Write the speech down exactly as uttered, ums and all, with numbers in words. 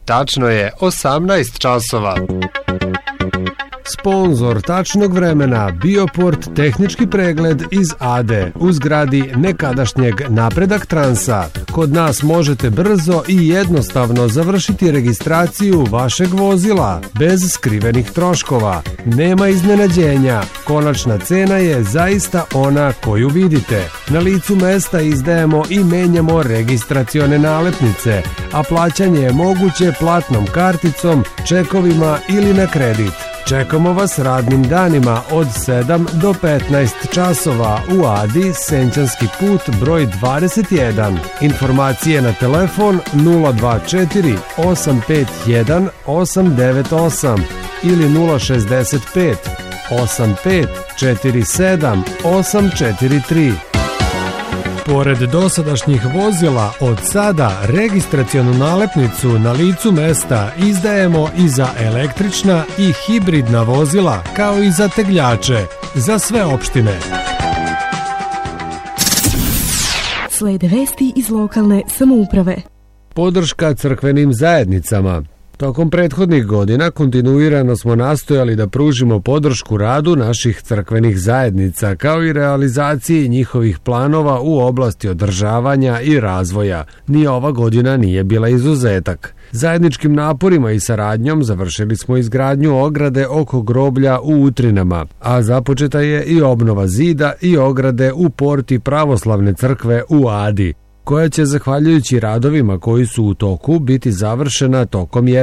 Tačno je osamnaest časova. Sponzor tačnog vremena Bioport tehnički pregled iz Ade u zgradi nekadašnjeg Napredak Transa. Kod nas možete brzo i jednostavno završiti registraciju vašeg vozila bez skrivenih troškova. Nema iznenađenja, konačna cena je zaista ona koju vidite. Na licu mesta izdajemo i menjamo registracione nalepnice, a plaćanje je moguće platnom karticom, čekovima ili na kredit. Čekamo vas radnim danima od sedam do petnaest časova u Adi, Senćanski put broj dvadeset jedan. Informacije na telefon nula dva četiri osam pet jedan osam devet osam ili nula šezdeset pet osam pet četiri sedam osam četiri tri. Pored dosadašnjih vozila, od sada registracionu nalepnicu na licu mesta izdajemo i za električna i hibridna vozila, kao i za tegljače, za sve opštine. Slede vesti iz lokalne samouprave. Podrška crkvenim zajednicama. Tokom prethodnih godina kontinuirano smo nastojali da pružimo podršku radu naših crkvenih zajednica, kao i realizaciji njihovih planova u oblasti održavanja i razvoja. Ni ova godina nije bila izuzetak. Zajedničkim naporima i saradnjom završili smo izgradnju ograde oko groblja u Utrinama, a započeta je i obnova zida i ograde u porti Pravoslavne crkve u Adi, koja će, zahvaljujući radovima koji su u toku, biti završena tokom jeseni.